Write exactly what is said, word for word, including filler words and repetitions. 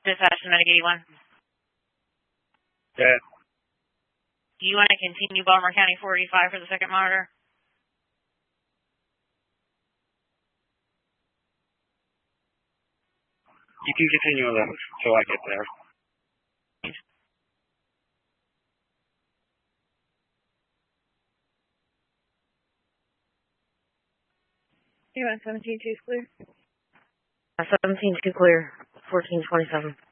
Dispatch to Medic eighty-one. Yeah. Do you want to continue Baltimore County four eighty-five for the second monitor? You can continue until I get there. You want seventeen two clear? seventeen two clear, fourteen twenty-seven.